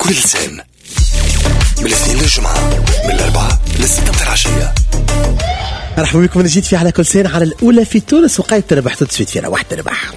كل لسان من الاثنين للجمعة من 4 ل6 العشية. مرحبا بكم. أنا جيت في على كل سنة على الأولى في تونس وقايد تربح تدسويت في روح تربح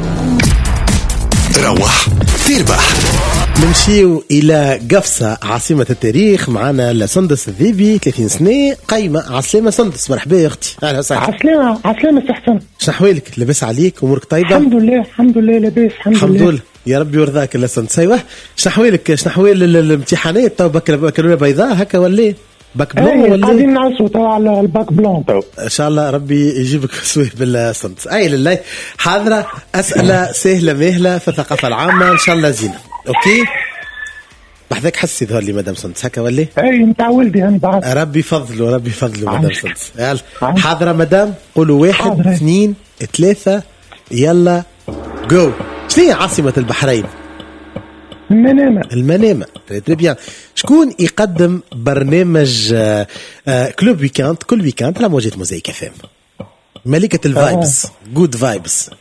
تربح. نمشيو إلى قفصة عاصمة التاريخ. معنا لسندس الذيبي 30 سنة قايمة. عسلامة سندس، مرحبا يا أختي. أهلا وسهلا. عسلامة سحسن. شنو أحوالك؟ لاباس عليك؟ أمورك طيبة؟ الحمد لله لاباس الحمد لله. يا ربي ورضاك يا سندس. أيوه، شنو أحوالك؟ شنو أحوال الامتحانات؟ تو بكالوريا بيضاء هكا ولا باك بلون ولا؟ قاعدين نعصوا تو على الباك بلون تو. ان شاء الله ربي يجيبك سويه بالصمت. اي لله. حاضره اسئله سهله مهله في الثقافه العامه ان شاء الله زينه. اوكي بحذاك حسي ظهر لي مدام سندس هكا ولا؟ اي نتاع ولدي انا بعد. ربي يفضلوا مدام سندس. يلا حاضره مدام، قولوا 1 2 3 يلا جو. شنو هي عاصمه البحرين؟ المنامة. تري بيان. شكون يقدم برنامج كلوب ويكاند كل ويكاند على موجة موزايك FM؟ ملكة الفايبس، جود فايبس.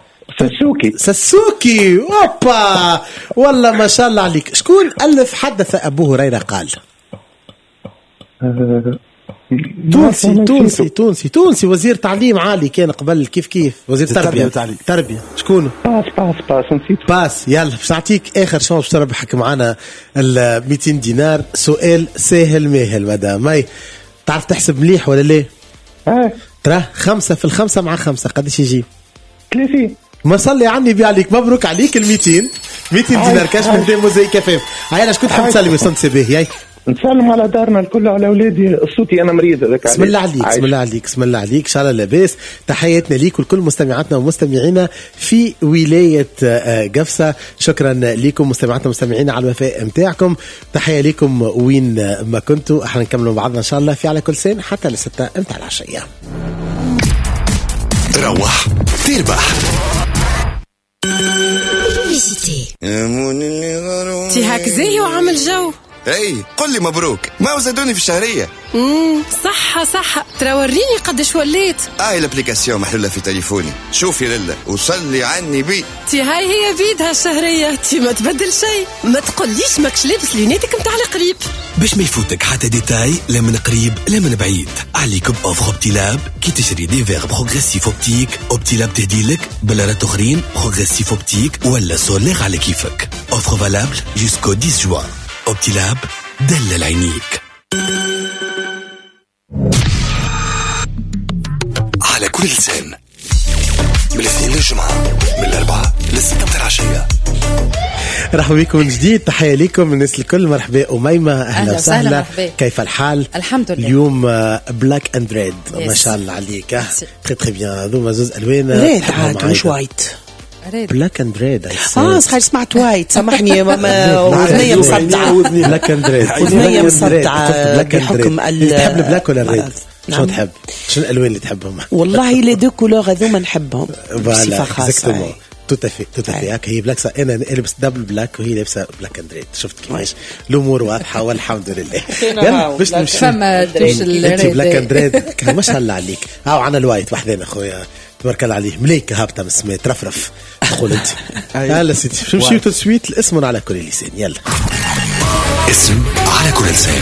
ساسوكي. اوبا والله ما شاء الله عليك. شكون ألف حدث أبو هريرة قال؟ تونسي وزير تعليم عالي كان قبل. كيف وزير تربية. شكونه؟ باس نسيت. باس. يلا باش نعطيك اخر شانس باش تربحك معنا ال 200 دينار. سؤال سهل ماهل مدام. ماي تعرف تحسب مليح ولا لا؟ ترى 5 في 5 مع 5 قداش يجي؟ 30. ما صلي عني بي عليك. مبروك عليك ال 200 دينار كاش من هدايا موزايك FM. هيا شكون تحب تسلم سنت بيه؟ هاي نسلم على دارنا الكل، على اولادي. صوتي انا مريض هذاك. بسم الله عليك ان شاء الله لاباس. تحياتنا ليك ولكل مستمعاتنا ومستمعينا في ولايه قفصه. شكرا لكم مستمعاتنا ومستمعينا على الوفاء نتاعكم. تحيه لكم وين ما كنتوا. احنا نكملوا بعضنا ان شاء الله في على كل سنة حتى ل6 نتاع العشيه. روح تربح. تي هاك زاهي وعمل جو. اي قل لي مبروك، ما زادوني في الشهرية. صح ترى وريني قدش وليت. الابليكاسيون محلولة في تليفوني. شوفي لله وصلي عني بي. تي هاي هي بيدها الشهرية. تي ما تبدل شيء. ما تقوليش ماكش لابس ليناتك متاع القريب باش ما يفوتك حتى ديتاي، لا من قريب لا من بعيد. عليكم اوفر اوبتيلاب كي تشري دي فيغ بروغريسيف اوبتيك. اوبتيلاب تهديلك بلارات اخرين بروغريسيف اوبتيك ولا سولير على كيفك. اوفر فالابل جوسكو 10 جوان. اوبتيلاب دلل عينيك. على كل لسان من الاثنين للجمعة من 4 ل6 العشية. مرحبا بكم من جديد. تحية لكم الناس الكل. مرحبا أميمة، أهلا وسهلا. كيف الحال؟ الحمد لله. اليوم بلاك اند ريد. ما شاء الله عليك. تري بيان. هذوما زوز ألوان ريد عاد مش وايت. بلاك اند ريد. صحيح سمعت وايت. سامحني وذنية مصدعة. بلاك اند ريد. وذنية مصدعة بحكم تحب البلاك ولا الريد؟ شو تحب؟ شنو الألوان اللي تحبهم؟ والله لي دو كولور هذوما نحبهم بصفة خاصة. توتافي هكا. هي بلاك. انا لابس دبل بلاك وهي لابسه بلاك اند ريد. شفت كيفاش الامور واضحه والحمد لله. يلا باش نمشي. فما دريش انت بلاك اند ريد ما شاء الله عليك. عنا الوايت وحدنا خويا تبارك الله عليه. مليكه هابطه من السماء ترفرف. تقول انت. يلا سيدي نمشيو تسويت الاسم على كل لسان. يلا اسم على كل لسان.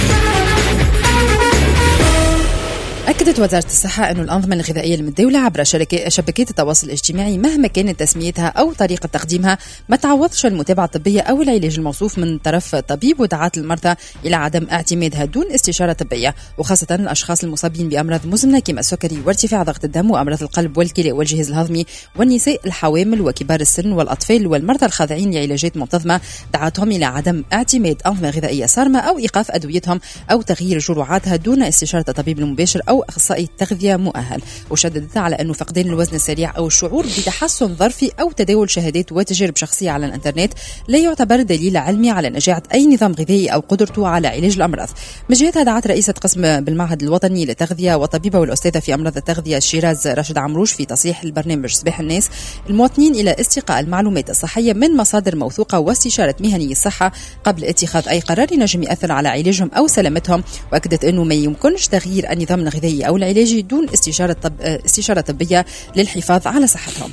أكدت وزارة الصحة أن الأنظمة الغذائية المتداولة عبر شبكات التواصل الاجتماعي مهما كانت تسميتها أو طريقة تقديمها ما تعوضش المتابعة الطبية أو العلاج الموصوف من طرف طبيب، ودعت المرضى إلى عدم اعتمادها دون استشارة طبية، وخاصة الأشخاص المصابين بأمراض مزمنة كما السكري وارتفاع ضغط الدم وأمراض القلب والكلى والجهاز الهضمي والنساء الحوامل وكبار السن والأطفال والمرضى الخاضعين لعلاجات منتظمة. دعتهم إلى عدم اعتماد أنظمة غذائية صارمة أو إيقاف أدويتهم أو تغيير جرعاتها دون استشارة الطبيب المباشر أو أخصائي تغذية مؤهل. وشددت على أنه فقدان الوزن السريع أو الشعور بتحسن ظرفي أو تداول شهادات وتجارب شخصية على الإنترنت لا يعتبر دليل علمي على نجاعة أي نظام غذائي أو قدرته على علاج الأمراض. من جهتها دعت رئيسة قسم بالمعهد الوطني للتغذية والطبيبة والأستاذة في أمراض التغذية شيراز راشد عمروش في تصريح البرنامج صباح الناس المواطنين إلى استقاء المعلومات الصحية من مصادر موثوقة واستشارة مهني الصحة قبل اتخاذ أي قرار ينجم يأثر على علاجهم أو سلامتهم. وأكدت أنه ما يمكنش تغيير النظام الغذائي أو العلاجي دون استشارة طبية للحفاظ على صحتهم.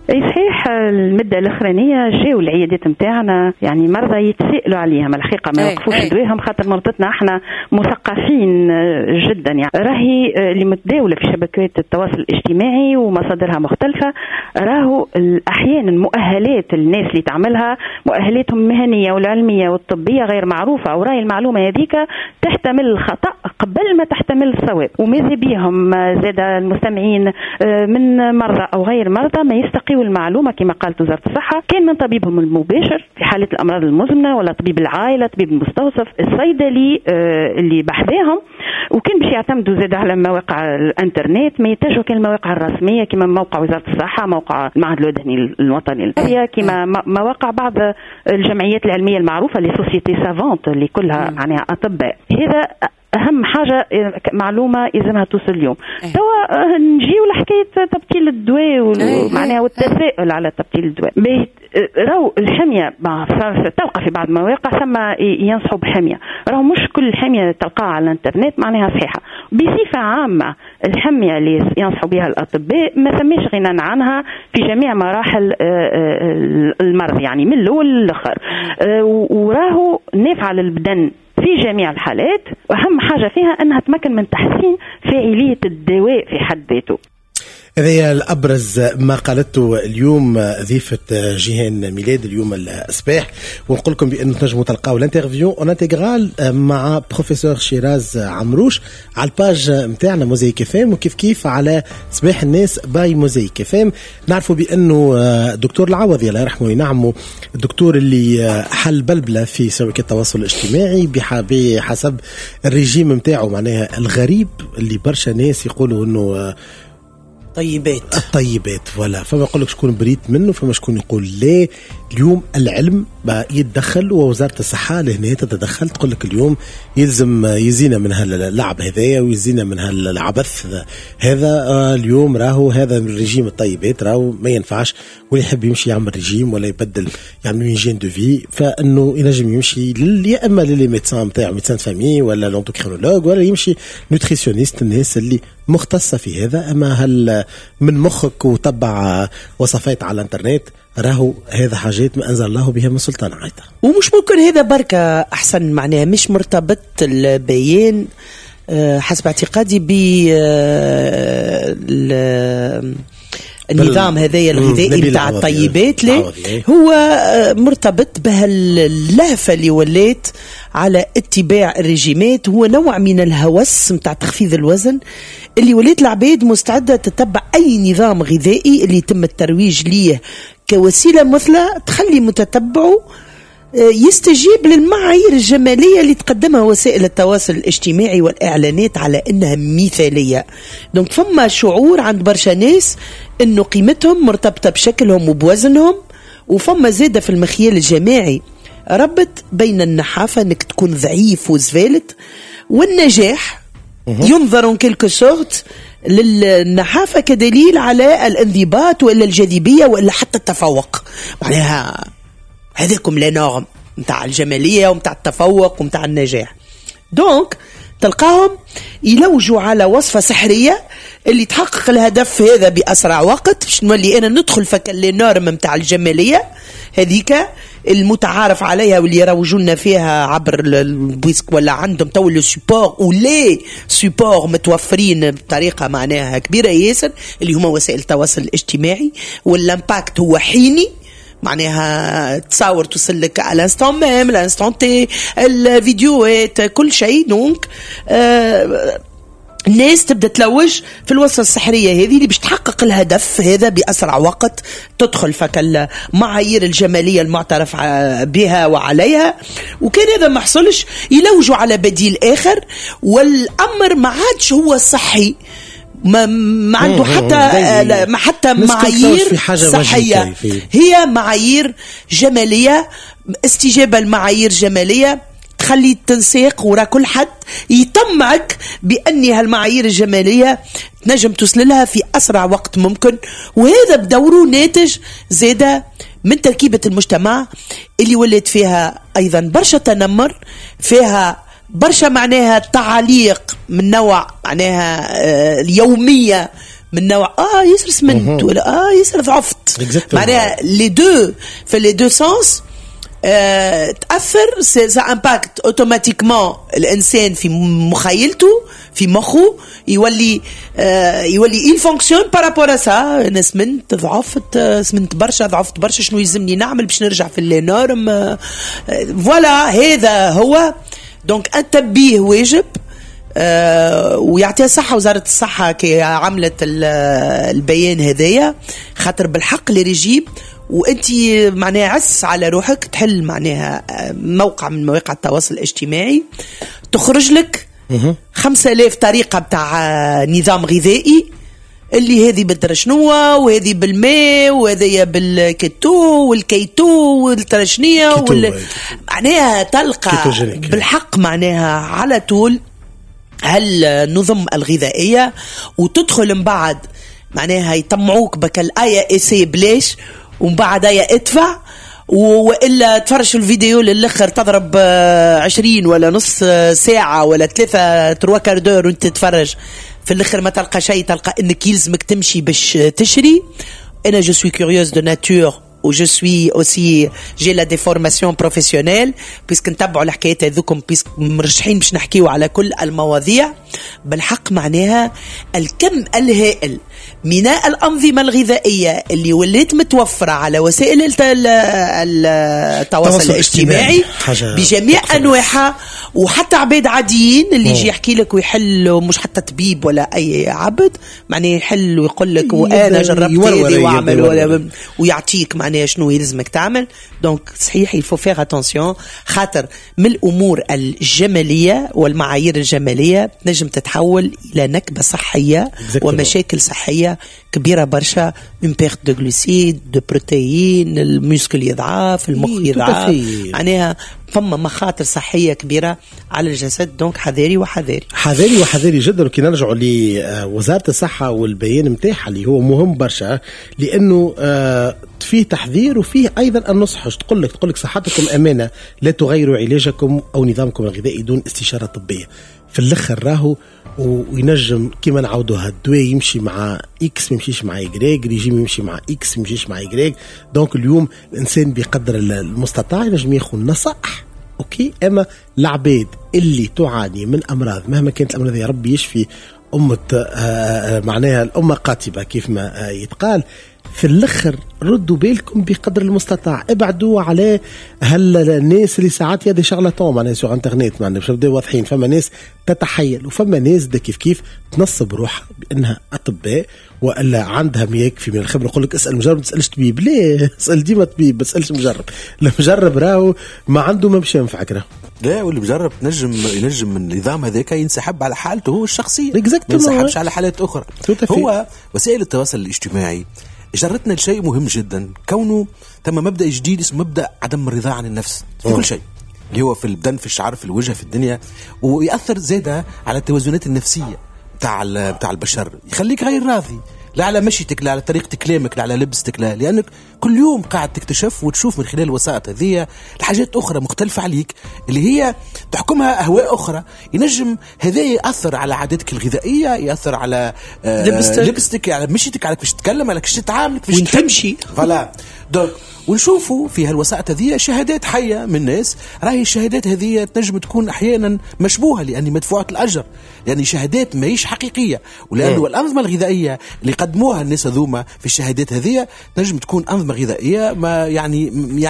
اي صحيح. المده الاخرانيه جاوا العيادات نتاعنا يعني مرضى يتسائلوا عليهم الحقيقه ما يوقفوش دواهم خاطر مرضتنا احنا مثقفين جدا. يعني راهي اللي متداوله في شبكات التواصل الاجتماعي ومصادرها مختلفه، راهو احيانا مؤهلات الناس اللي تعملها مؤهلاتهم المهنيه والعلميه والطبيه غير معروفه، وراهي المعلومه هذيك تحتمل الخطا قبل ما تحتمل الصواب. وماذا بيهم زاد المستمعين من مرضى او غير مرضى ما يستقيوا المعلومه كما قالت وزاره الصحه، كان من طبيبهم المباشر في حاله الامراض المزمنه، ولا طبيب العائله، طبيب المستوصف، الصيدلي اللي بحذاهم، وكان باش يعتمدوا زاد على مواقع الانترنت، ما يتجهوا كان المواقع الرسميه كما موقع وزاره الصحه، موقع المعهد الوطني الوطني كما مواقع بعض الجمعيات العلميه المعروفه لي سوسيتي سافونت اللي كلها معناها اطباء. هذا اهم حاجه معلومه لازمها توصل اليوم. توا نجيو لحكايه تبطيل الدواء ومعناها والتساؤل على تبطيل الدواء. راهو الحميه تلقى في بعض المواقع ثم ينصحوا بحميه، راهو مش كل الحميه تلقاها على الانترنت معناها صحيحه. بصفه عامه الحميه اللي ينصحوا بها الاطباء ما ثماش غنى عنها في جميع مراحل المرض، يعني من الاول للاخر، وراهو نافعه للبدن في جميع الحالات، وأهم حاجة فيها أنها تمكن من تحسين فاعلية الدواء في حد ذاته. هذا الأبرز ما قالته اليوم ضيفة جيهان ميلاد اليوم الصباح، ونقول لكم بأنه تنجموا تلقاو الانترفيو اون انتغرال مع بروفيسور شيراز عمروش على الباج متاعنا موزايك فام، وكيف كيف على صباح الناس باي موزايك فام. نعرفوا بأنه دكتور العوضي الله يرحمه وينعمه الدكتور اللي حل بلبلة في شبكة التواصل الاجتماعي بحسب الرجيم متاعه معناها الغريب اللي برشا ناس يقولوا انه الطيبات ولا، فما يقول لك شكون بريت منه، فما شكون يقول لا. اليوم العلم يتدخل ووزارة الصحة لهنا تتدخل، تقول لك اليوم يلزم يزينا من هاللعب هذايا ويزينا من هالعبث هذا. اليوم راهو هذا من رجيم الطيبات راهو ما ينفعش، واللي يحب يمشي يعمل رجيم ولا يبدل يعمل ميجين دو في، فانه ينجم يمشي يا اما للي ميدسان نتاعو ميدسان فامي ولا لونتوكرينولوج، ولا يمشي نوتريسيونيست، الناس اللي مختصة في هذا. اما هل من مخك وتبع وصفات على الانترنت راهو هذا حاجات ما أنزل الله بها من سلطان عايته، ومش ممكن هذا بركة أحسن معناها مش مرتبط البيان حسب اعتقادي النظام هذايا الغذائي بتاع الطيبات، ليه هو مرتبط بهاللهفة اللي وليت على اتباع الرجيمات. هو نوع من الهوس متاع تخفيض الوزن اللي وليت العباد مستعدة تتبع أي نظام غذائي اللي يتم الترويج ليه كوسيلة مثلى تخلي متتبعه يستجيب للمعايير الجمالية اللي تقدمها وسائل التواصل الاجتماعي والإعلانات على إنها مثالية. دونك فما شعور عند برشا ناس إنه قيمتهم مرتبطة بشكلهم وبوزنهم، وفما زادة في المخيال الجماعي ربط بين النحافة إنك تكون ضعيف وزفالت والنجاح. ينظرون كيلكو سورت للنحافة كدليل على الانضباط ولا الجاذبية ولا حتى التفوق، معناها هذاكم لا نورم متاع الجمالية ومتاع التفوق ومتاع النجاح. دونك تلقاهم يلوجوا على وصفة سحرية اللي تحقق الهدف هذا بأسرع وقت، باش نولي أنا ندخل فك اللي نورم متاع الجمالية هذيك المتعارف عليها واللي يروجونا فيها عبر البويسك، ولا عندهم تو لو سوبور ولي سوبور متوفرين بطريقة معناها كبيرة ياسر اللي هما وسائل التواصل الاجتماعي، والامباكت هو حيني معناها تصور توصل لك على الانستون ميم الانستون تي الفيديوهات كل شيء. دونك الناس تبدأ تلوج في الوصفة السحرية هذه اللي باش تحقق الهدف هذا بأسرع وقت، تدخل فك المعايير الجمالية المعترف بها وعليها. وكان هذا ما حصلش يلوجوا على بديل آخر، والأمر ما عادش هو صحي، ما عنده حتى معايير صحية، هي معايير جمالية، استجابة لمعايير جمالية تخلي التنسيق ورا كل حد يطمعك بأن هالمعايير الجمالية تنجم توصل لها في أسرع وقت ممكن. وهذا بدوره ناتج زادة من تركيبة المجتمع اللي ولد فيها أيضا برشا تنمر، فيها برشا معناها تعليق من نوع معناها اليومية من نوع ياسر سمنت ولا ياسر ضعفت. معناها لي دو سونس تأثر. سا امباكت اوتوماتيكمون الانسان في مخيلته في مخه يولي il fonctionne par rapport à ça. انا سمنت ضعفت، سمنت برشا ضعفت برشا، شنو يلزمني نعمل باش نرجع في النورم؟ فوالا هذا هو. دونك التنبيه واجب ويعطيها صحة وزارة الصحة كي عملت البيان هذايا، خاطر بالحق لريجيم وانت معناها عس على روحك تحل معناها موقع من مواقع التواصل الاجتماعي تخرج لك 5000 طريقة بتاع نظام غذائي، اللي هذه بالدرا شنو وهذه بالماء وهذه بالكيتو والكيتو والترشنية معناها تلقى بالحق معناها على طول هالنظم الغذائية. وتدخل من بعد معناها يطمعوك بك الآية إسي بلاش ومن بعد آية ادفع، وإلا تفرش الفيديو للآخر تضرب 20 ولا نص ساعة ولا 3 كاردور وانت تتفرج في الآخر ما تلقى شيء، تلقى انك يلزمك تمشي باش تشري. انا جو سوي كوريوز دو ناتور و جو سوي اوسي جي لا دي فورماسيون بروفيسيونيل بيسك نتبعوا الحكايات هذوكم بيسك مرشحين باش نحكيوا على كل المواضيع. بالحق معناها الكم الهائل من الأنظمة الغذائية اللي وليت متوفرة على وسائل التواصل الاجتماعي بجميع أنواعها، وحتى عباد عاديين اللي يجي يحكي لك ويحل، مش حتى طبيب ولا أي عبد معناه يحل ويقول لك وأنا جربت هذه وعمل ويعطيك معناه شنو يلزمك تعمل. دونك صحيح يفو فيغ اتونسيون، خاطر من الأمور الجمالية والمعايير الجمالية نجم تتحول إلى نكبة صحية ومشاكل صحية كبيرة برشا. une perte de glucides de protéines، المسكل يضعف، المخ يضعف، معناها فما مخاطر صحية كبيرة على الجسد. دونك حذاري وحذاري جدا. وكي نرجعوا لوزارة الصحة والبيان متاعها اللي هو مهم برشا، لأنه فيه تحذير وفيه أيضا النصح. تقول لك صحتكم أمانة، لا تغيروا علاجكم أو نظامكم الغذائي دون استشارة طبية. في الآخر راهو وينجم كما نعودوها الدواء يمشي مع إكس يمشيش مع إيجريك، ريجيم يمشي مع إكس يمشيش مع إيجريك. دونك اليوم الإنسان بقدر المستطاع ينجم ياخذ نصائح أوكي. أما العباد اللي تعاني من أمراض مهما كانت الأمراض، يا ربي يشفي أمة معناها الأمة قاتبة كيف ما يتقال. في الأخر ردوا بالكم بقدر المستطاع، ابعدوا على الناس اللي ساعات هذه شغلة معناها سوغ انترنت معناها باش نبداو واضحين. فما ناس تتحيل وفما ناس دا كيف تنصب روحها بأنها أطباء وإلا عندها ما يكفي من الخبرة. يقول لك اسأل مجرب، ما تسألش طبيب. ليه؟ اسأل ديما طبيب، ما تسألش مجرب. المجرب راهو ما عنده ما باش ينفعك راهو. لا، واللي بجرب ينجم من النظام هذاك ينسحب على حالته هو الشخصية، ما ينسحبش على حالات أخرى. هو وسائل التواصل الاجتماعي جرتنا لشيء مهم جدا، كونه تم مبدأ جديد اسمه مبدأ عدم الرضا عن النفس في كل شيء، اللي هو في البدن، في الشعر، في الوجه، في الدنيا، ويأثر زيادة على التوازنات النفسية بتاع البشر. يخليك غير راضي، لا على مشيتك، لا على طريقة كلامك، لا على لبستك، لا، لأنك كل يوم قاعد تكتشف وتشوف من خلال الوسائط هذه الحاجات أخرى مختلفة عليك اللي هي تحكمها أهواء أخرى. ينجم هذا يأثر على عاداتك الغذائية، يأثر على لبستك، على مشيتك، على كيفاش تتكلم، على كيفاش تتعامل، كيفاش تمشي. فلا دونك ونشوفوا في هالوسائط هذه شهادات حية من الناس. راهي الشهادات هذه تنجم تكون أحيانا مشبوهة لأني مدفوعة الأجر، يعني شهادات ما هيش حقيقية، ولأنه الأنظمة الغذائية اللي قدموها الناس هذوما في الشهادات هذه تنجم تكون أنظمة غذائية ما يعني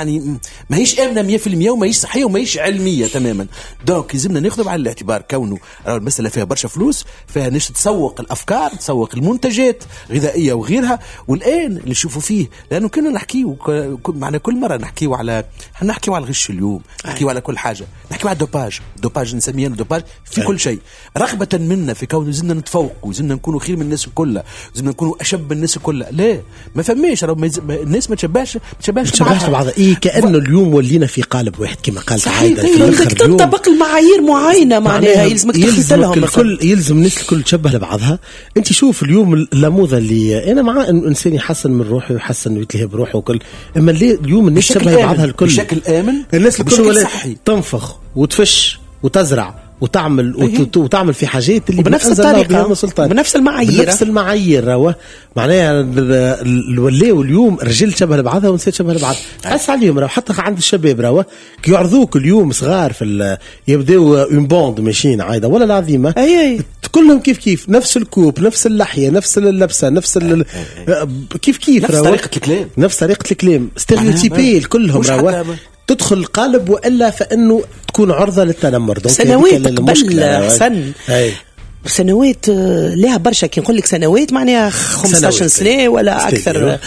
ما هيش آمنة 100% وما هيش صحية وما هيش علمية تماما. دونك لازمنا ناخذ على الاعتبار كونه المسألة فيها برشا فلوس، فيها ناس تسوق الأفكار، تسوق المنتجات غذائية وغيرها. والآن اللي نشوفوا فيه، لأنه كنا نحكيه معنا كل مرة نحكيه على الغش اليوم، نحكيه على كل حاجة، نحكيه على الدوباج نسميه دوباج في كل شيء، رغبة منا في كون زلنا نتفوق وزلنا نكونوا خير من الناس كلها، زلنا نكونوا أشب من الناس كلها. لا، ما فماش الناس ما تشبهش بعضها. كأنه اليوم ولينا في قالب واحد كما قالت عايدة. بدك تطبق المعايير معينة معناها يلزمك تخلط لهم يلزم الناس الكل تشبه لبعضها. انت شوف اليوم اللموذة اللي انا مع انه الانسان يحسن من روحه ويحسن ويتلهي بروحه وكل، اما اليوم الناس تشبه بعضها الكل بشكل آمن، الناس الكل تنفخ وتفش وتزرع وتعمل في حاجات اللي بنفس الطريقه بنفس المعايير معناها الولاو اليوم رجال شبه لبعضها ونسيت شبه لبعض. حس عليهم حتى عند الشباب كي يعرضوك اليوم صغار في يبداو اون باند ماشيين عايده ولا العظيمه كلهم كيف نفس الكوب نفس اللحيه نفس اللبسه نفس كيف نفس طريقه الكلام ستيريوتيبي كلهم تدخل القالب والا فانه تكون عرضه للتنمر. سنوات قبل حسن سنوات لها برشا كي نقول لك سنوات معناها 15 سنه ولا اكثر.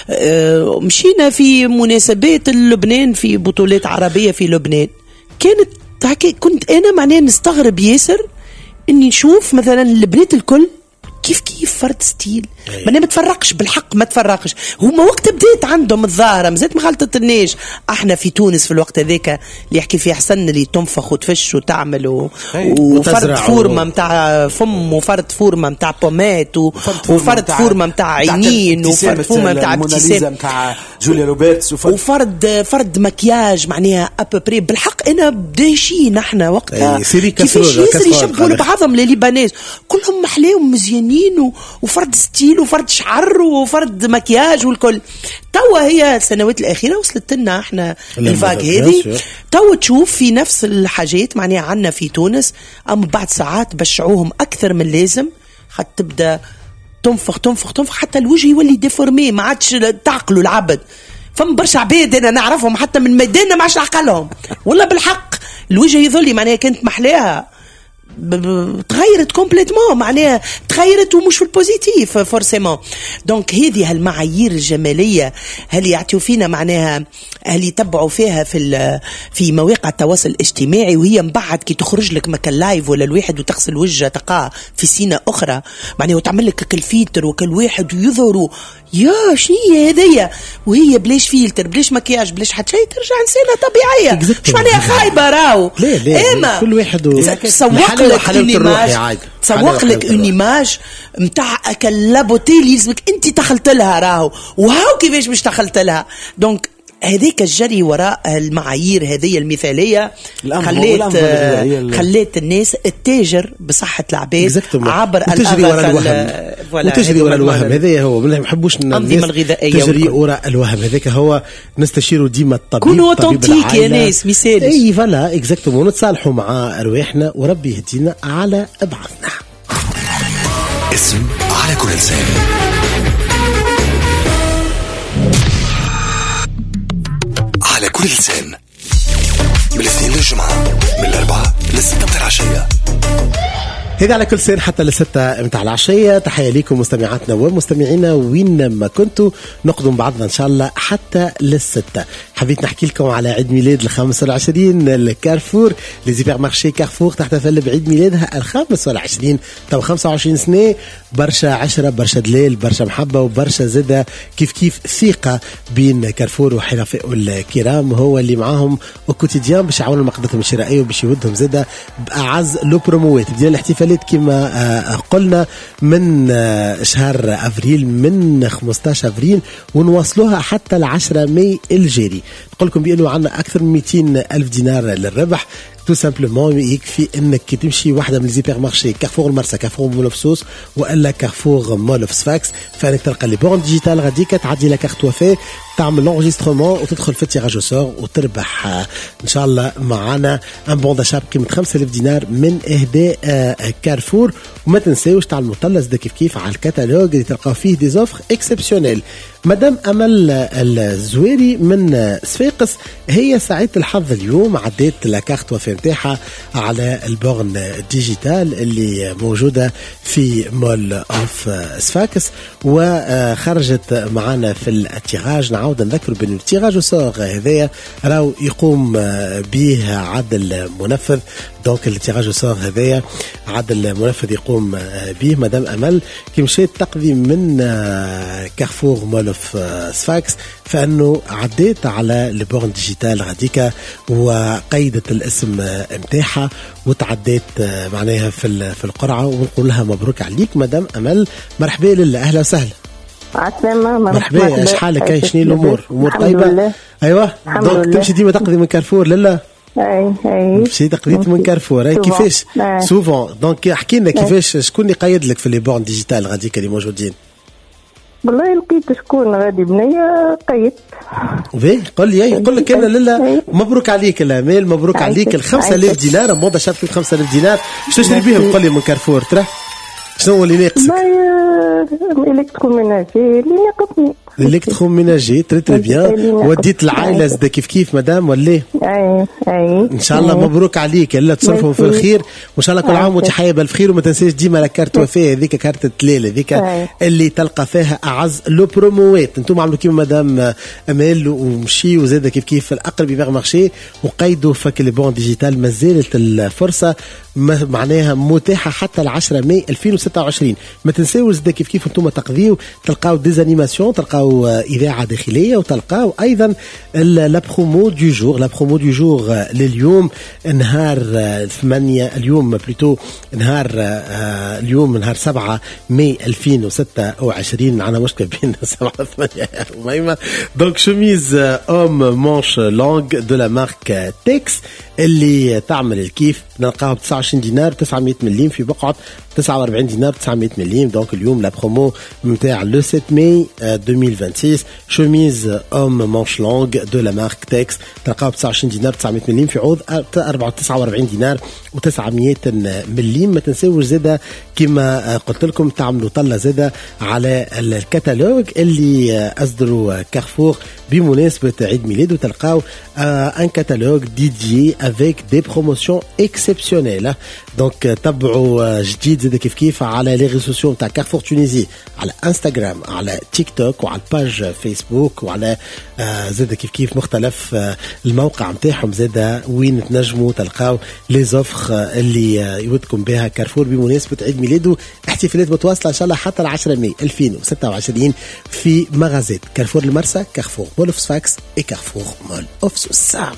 مشينا في مناسبات لبنان في بطولات عربيه في لبنان كانت هكا كنت انا معناها نستغرب ياسر اني نشوف مثلا البنات الكل كيف فرد ستيل ما تفرقش بالحق ما تفرقش. هما وقت بديت عندهم الظاهرة مزيت ما غلطتنيش. احنا في تونس في الوقت هذاك اللي يحكي فيه حسن اللي تنفخ وتفش وتعمل وفرد فورمة متاع فم وفرد فورمة متاع بومات وفرد فورمة متاع عينين وفرد فورمة متاع ابتسام متاع جوليا روبرتس وفرد مكياج معناها ابري بالحق. انا بدايشين احنا وقتها كيفاش ياسر يشبهوا لبعضهم لليبانيز كلهم محلاهم مزيانين وفرد ستيل وفرد شعر وفرد مكياج والكل. توا هي السنوات الأخيرة وصلت لنا احنا الفاق هذه توا تشوف في نفس الحاجات معناها عنا في تونس أما بعد ساعات بشعوهم أكثر من لازم حتى تبدأ تنفخ حتى الوجه يولي ديفورمي ما عادش تعقلوا العبد. فم برشا عباد انا نعرفهم حتى من ميداننا ما عادش عقلهم والله بالحق الوجه يظلي معناها كانت محلاها تغيرت كومبليتمون معناها تغيرت ومش في البوزيتيف فورسيمون. دونك هذه المعايير الجماليه هل يعطيو فينا معناها هل يتبعوا فيها في مواقع التواصل الاجتماعي وهي من بعد كي تخرج لك مكان لايف ولا الواحد وتغسل وجهه تلقاه في سينه اخرى معناها وتعمل لك كل فيلتر وكل واحد ويظهروا يا شنية هذيا وهي بلاش فيلتر بلاش مكياج بلاش حتى شيء ترجع انسانه طبيعيه مش معناها خايبه راهو اما كل واحد تسوق لك اون ايماج نتاع لابوتي اللي يلزمك انت دخلت لها راهو وهاو كيفاش مش دخلت لها. دونك هذيك الجري وراء المعايير هذه المثاليه خليت الناس التاجر بصحه العباد عبر وتجري وراء الوهم. هذا هو ما نحبوش الأنظمة الغذائية تجري وراء الوهم. هذاك هو نستشيروا ديما الطبيب كونوا اوتنتيك يا ناس مثالي اي فوالا اكزاكتومون نتصالحوا مع ارواحنا وربي يهدينا على ابعثنا. اسم على كل لسان. على كل لسان من الاثنين للجمعة من 4 ل6 العشية. هذا على كل سنة حتى ل6 متاع العشية. تحية لكم مستمعاتنا ومستمعينا وين ما كنتوا نقدم بعضنا إن شاء الله حتى ل6. حبيت نحكي لكم على عيد ميلاد 25 الكارفور لزيبير مارشي كارفور تحتفل بعيد ميلادها 25 تو 25 سنة. برشا عشرة برشا دليل برشا محبة وبرشا زدة كيف ثقة بين كارفور وحرفاء الكرام هو اللي معاهم وكوتيديان باش يعاونوا مقدرتهم الشرائية وباش يودهم زدة بأعز لو بروموات. بدينا الاحتفالات كما قلنا من شهر أفريل من 15 أفريل ونواصلوها حتى 10 ماي الجاري. نقول لكم بأنه عنا أكثر من 200 ألف دينار للربح. تو سامبلومون يكفي انك كي تمشي واحده من الزيبر مارشي كارفور المرسى كارفور مول اوف سوس والا كارفور مول اوف سفاكس فانك تلقى لي بون ديجيتال غاديك تعدي لك كارت وفاه تعمل لونجسترومون وتدخل في التيراج او سور وتربح ان شاء الله معنا ان بون داشاب قيمه 5000 دينار من اهداء كارفور. وما تنساوش تعملوا مثلث كيف على الكتالوج اللي تلقاو فيه دي زوفر اكسبسيونيل. مدام امل الزويري من صفاقس هي سعيده الحظ اليوم عديت لاكارت وفاه نتاعها على البورن ديجيتال اللي موجوده في مول اوف صفاقس وخرجت معنا في التيراج. نعاود نذكر بان التيراج وصور هذايا راهو يقوم به عدل منفذ. دونك التيراج وصور هذايا عدل منفذ يقوم به. مدام امل كي مشيت تقضي من كارفور مول اوف صفاقس فانه عديت على البورن ديجيتال غاديكا وقيدت الاسم متاعها وتعديت معناها في القرعه ونقول لها مبروك عليك مدام امل. مرحبا لله اهلا وسهلا. عسلامة مرحبا. ايش حالك؟ شنو الامور؟ امور طيبه؟ ايوه دونك تمشي ديما تقضي من كارفور لله اي مشيت قريت من كارفور. كيفاش سوفون دونك احكي لنا كيفاش شكون اللي قيد لك في لي بون ديجيتال غاديك اللي موجودين؟ والله لقيت شكون غادي بنيه قيد. قل لي يقول لك انا لالا مبروك عليك الامال، مبروك عليك ال 5000 دينار موضه شرط 5000 دينار. شنو تشري بهم؟ قل لي من كارفور ترى شنو هو اللي ناقصك؟ الكتروميناجي اللي ناقصني. الكتروميناجي تري بيان. وديت العائله زاد كيف مدام ولا؟ اي ان شاء الله مبروك عليك. الا تصرفوا في الخير وان شاء الله كل عام وانت حيه بالخير. وما تنساش ديما لا كارت وفاه هذيك كارت التلال هذيك اللي تلقى فيها اعز لو بروموات. انتم عملوا كيما مدام امال ومشي وزاد كيف في الاقرب يبيع مارشي وقيدوا فك لي بون ديجيتال. ما زالت الفرصه معناها متاحه حتى ل 10 ماي 2026. ما تنساوش زاد كيف انتم تقضيو تلقاو ديزانيماسيون، تلقاو اذاعه داخليه، وتلقاو ايضا لا برومو دو جور. لا برومو دو جور لليوم نهار 8 اليوم بلوتو نهار اليوم نهار 7 ماي 2026. معنا مشكله بين 7 و 8 وميمه. دونك شوميز اوم مانش لونغ دو لا مارك تكس اللي تعمل الكيف نلقاها ب 29 دينار 900 مليم في بقعه 49 دينار 900 مليم. دونك اليوم لا برومو نتاع لو 7 ماي 2026 شوميز اوم مانش لونغ دو لا مارك تكس تلقاها ب 29 دينار 900 مليم في عوض 49 دينار و900 مليم. ما تنساوش زاده كما قلت لكم تعملوا طله زاده على الكتالوج اللي اصدروا كارفور بمناسبه عيد ميلاد، وتلقاو ان كتالوج ديديي افيك دي بروموسيون اكسبسيونيل. دونك تبعوا جديد زاد كيف على لي ريزو سوسيو تاع كارفور تونيزي، على انستغرام، على تيك توك، وعلى الباج فيسبوك، وعلى زاد كيف مختلف الموقع نتاعهم زاد وين تنجموا تلقاو لي زوفر اللي يودكم بها كارفور بمناسبه عيد ميلاده. احتفالات متواصله ان شاء الله حتى ل 10 ماي 2026 في مغازات كارفور المرسى، كارفور مول اوف سفاكس وكارفور مول اوف سوسة.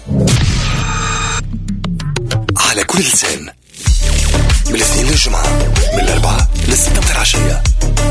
على كل لسان من الاثنين للجمعة، من الأربعة للستة متاع العشية.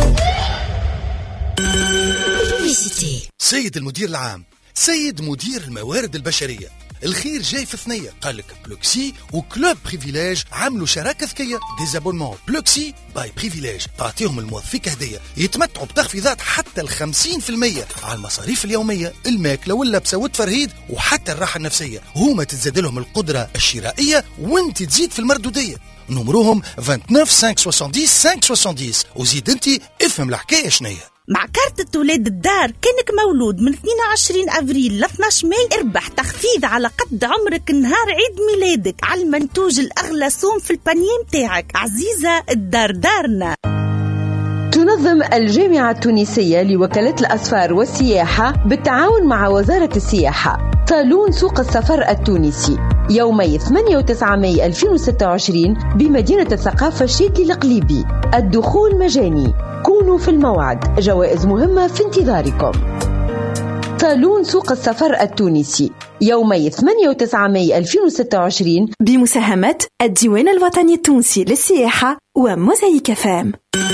سيد المدير العام، سيد مدير الموارد البشرية، الخير جاي في ثنية. قالك بلوكسي وكلوب بريفيليج عملوا شراكة ذكية ديزابونمون. بلوكسي باي بريفيليج تعطيهم الموظفيك هدية يتمتعوا بتخفيضات حتى 50% على المصاريف اليومية، الماكلة واللبسة والتفرهيد وحتى الراحة النفسية. هما تتزاد لهم القدرة الشرائية وانت تزيد في المردودية. نمروهم 29 570 570 وزيد انت افهم الحكاية شنية. مع كارت ولاد الدار كانك مولود من 22 أفريل ل 12 ماي اربح تخفيض على قد عمرك نهار عيد ميلادك على المنتوج الأغلى صوم في البانيه متاعك. عزيزة الدار دارنا. تنظم الجامعة التونسية لوكالة الأسفار والسياحة بالتعاون مع وزارة السياحة صالون سوق السفر التونسي يومي 8 و 9 ماي 2026 بمدينة الثقافة الشيتلي القليبي. الدخول مجاني، كونوا في الموعد، جوائز مهمة في انتظاركم. صالون سوق السفر التونسي يومي 8 و 9 ماي 2026 بمساهمة الديوان الوطني التونسي للسياحة وموزايك فام.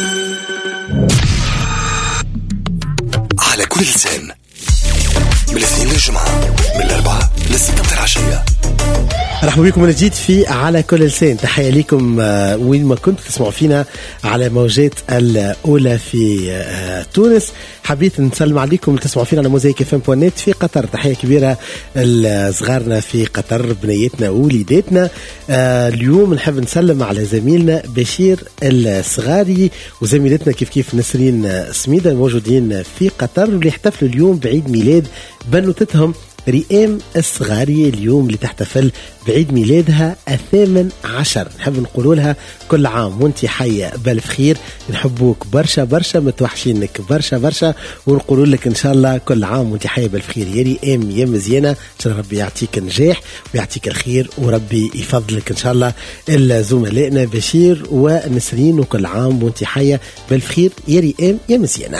على كل لسان من الاثنين للجمعة، من الأربعة للستة متاع العشية. مرحبا بكم من جديد في على كل لسان. تحية لكم وين ما كنتوا تسمعوا فينا على موجات الأولى في تونس. حبيت نسلم عليكم تسمعوا فينا على موزايك FM.net في قطر. تحية كبيرة لصغارنا في قطر، بنيتنا ووليداتنا. اليوم نحب نسلم على زميلنا بشير الصغاري وزميلتنا كيف نسرين سميدة موجودين في قطر، واللي يحتفلوا اليوم بعيد ميلاد بنوتتهم ريم الصغاري اليوم اللي تحتفل بعيد ميلادها 18. نحب نقول لها كل عام وانت حية بالف خير، نحبوك برشا برشا، متوحشينك برشا برشا، ونقول لك ان شاء الله كل عام وانت حية بالف خير يا ريم يا مزيانة. ان شاء الله ربي يعطيك النجاح ويعطيك الخير، وربي يفضلك ان شاء الله زملائنا بشير ونسرين، وكل عام وانت حية بالف خير يا ريم يا مزيانة.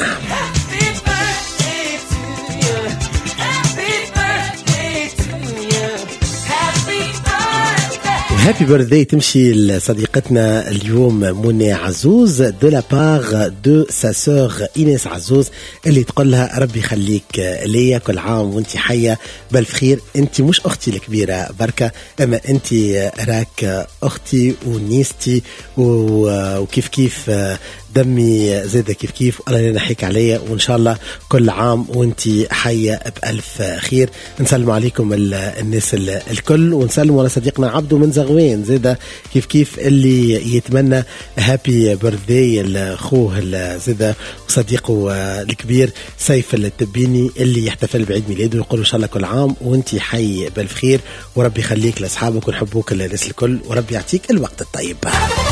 هابي بيرثداي تمشي لصديقتنا اليوم منى عزوز دو لا باغ دو سا سور إينيس عزوز اللي تقول لها ربي يخليك ليا كل عام وانت حية بالخير. انت مش اختي الكبيرة بركة، اما انت راك اختي ونيستي وكيف كيف دمي زيادة كيف كيف، الله ينحيك عليا وإن شاء الله كل عام وانتي حية بألف خير. نسلم عليكم الناس الكل، ونسلم على صديقنا عبدو من زغوين زيادة كيف كيف اللي يتمنى هابي بيرثداي لأخوه زيادة وصديقه الكبير سيف التبيني اللي يحتفل بعيد ميلاده، يقول إن شاء الله كل عام وانتي حي بألف خير وربي يخليك لأصحابك ونحبوك الناس الكل وربي يعطيك الوقت الطيب.